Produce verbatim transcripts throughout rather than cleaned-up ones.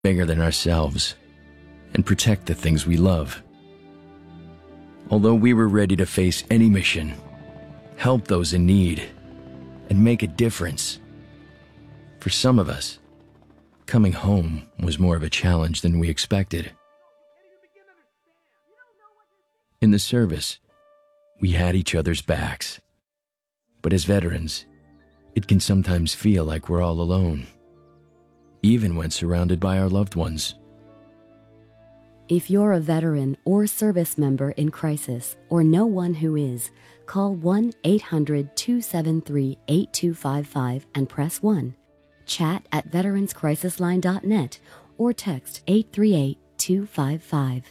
bigger than ourselves and protect the things we love. Although we were ready to face any mission, help those in need, and make a difference, for some of us, coming home was more of a challenge than we expected. In the service, we had each other's backs. But as veterans, it can sometimes feel like we're all alone, even when surrounded by our loved ones. If you're a veteran or service member in crisis or know one who is, call one eight hundred two seven three eight two five five and press one. Chat at veterans crisis line dot net or text eight three eight two five five.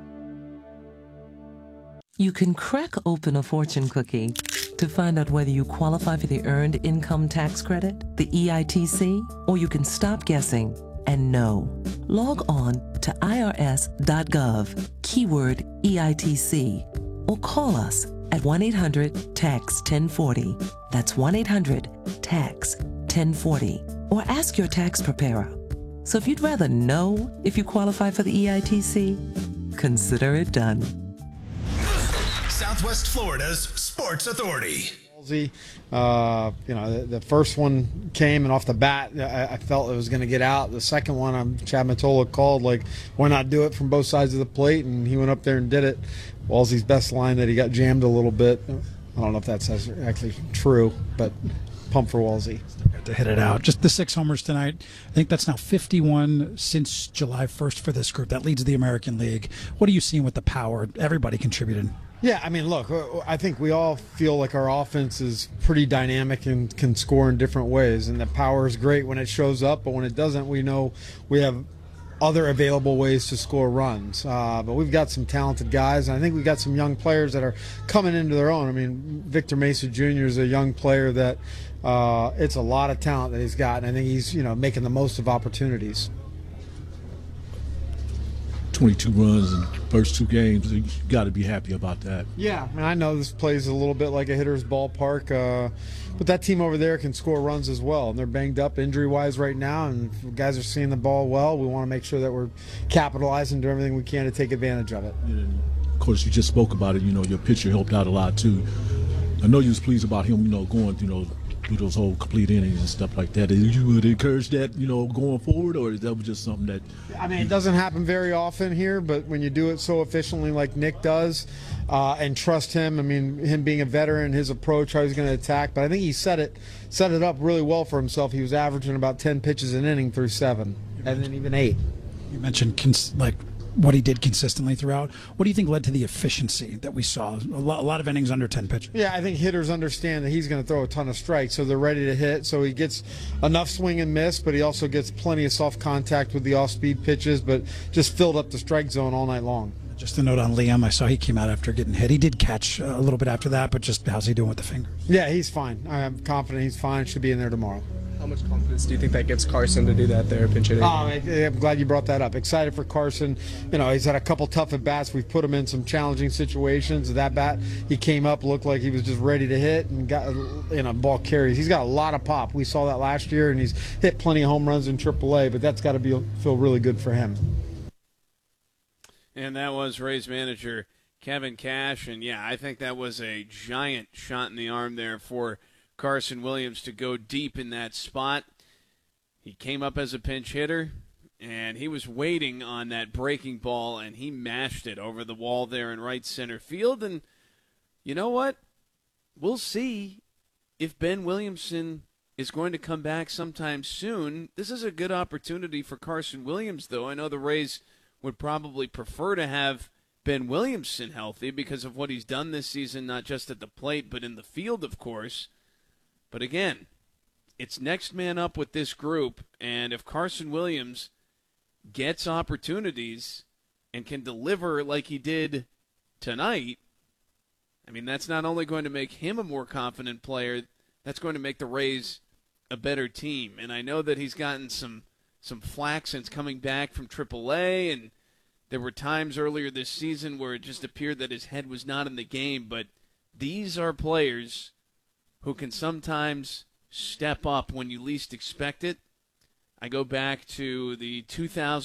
You can crack open a fortune cookie to find out whether you qualify for the Earned Income Tax Credit, the E I T C, or you can stop guessing and know. Log on to I R S dot gov, keyword E I T C, or call us at one eight hundred tax ten forty. That's one eight hundred tax ten forty. Or ask your tax preparer. So if you'd rather know if you qualify for the E I T C, consider it done. Southwest Florida's Sports Authority. Uh, you know, the, the first one came, and off the bat, I, I felt it was going to get out. The second one, um, Chad Mottola called, like, why not do it from both sides of the plate? And he went up there and did it. Walsey's best line that he got jammed a little bit. I don't know if that's actually true, but pump for Walsey. Got to hit it out. Just the six homers tonight. I think that's now fifty-one since July first for this group. That leads the American League. What are you seeing with the power? Everybody contributed. Yeah, I mean, look, I think we all feel like our offense is pretty dynamic and can score in different ways. And the power is great when it shows up, but when it doesn't, we know we have other available ways to score runs. Uh, but we've got some talented guys, and I think we've got some young players that are coming into their own. I mean, Victor Mesa Junior is a young player that uh, it's a lot of talent that he's got, and I think he's, you know, making the most of opportunities. twenty-two runs in the first two games. You got to be happy about that. Yeah, I mean, I know this plays a little bit like a hitter's ballpark, uh, but that team over there can score runs as well. And they're banged up injury-wise right now, and if guys are seeing the ball well, we want to make sure that we're capitalizing, doing everything we can to take advantage of it. And of course, you just spoke about it. You know, your pitcher helped out a lot, too. I know you was pleased about him, you know, going, you know, through those whole complete innings and stuff like that. Did you would encourage that, you know, going forward, or is that just something that? I mean, it doesn't happen very often here, but when you do it so efficiently like Nick does, uh, and trust him, I mean, him being a veteran, his approach, how he's going to attack, but I think he set it set it up really well for himself. He was averaging about ten pitches an inning through seven, and then even eight. You mentioned cons- like what he did consistently throughout. What do you think led to the efficiency that we saw? A lot, a lot of innings under ten pitches. Yeah, I think hitters understand that he's going to throw a ton of strikes, so they're ready to hit. So he gets enough swing and miss, but he also gets plenty of soft contact with the off-speed pitches, but just filled up the strike zone all night long. Just a note on Liam. I saw he came out after getting hit. He did catch a little bit after that, but just how's he doing with the fingers? Yeah, he's fine. I'm confident he's fine. Should be in there tomorrow. How much confidence do you think that gives Carson to do that there, pinch hitting? Oh, I'm glad you brought that up. Excited for Carson. You know, he's had a couple tough at bats. We've put him in some challenging situations. That bat, he came up, looked like he was just ready to hit, and got, you know, ball carries. He's got a lot of pop. We saw that last year, and he's hit plenty of home runs in triple A. But that's got to be feel really good for him. And that was Rays manager Kevin Cash, and yeah, I think that was a giant shot in the arm there for Carson Williams to go deep in that spot. He came up as a pinch hitter, and he was waiting on that breaking ball, and he mashed it over the wall there in right center field. And you know what? We'll see if Ben Williamson is going to come back sometime soon. This is a good opportunity for Carson Williams, though. I know the Rays would probably prefer to have Ben Williamson healthy because of what he's done this season, not just at the plate, but in the field, of course. But again, it's next man up with this group, and if Carson Williams gets opportunities and can deliver like he did tonight, I mean, that's not only going to make him a more confident player, that's going to make the Rays a better team. And I know that he's gotten some some flack since coming back from triple A, and there were times earlier this season where it just appeared that his head was not in the game, but these are players who can sometimes step up when you least expect it. I go back to the two thousand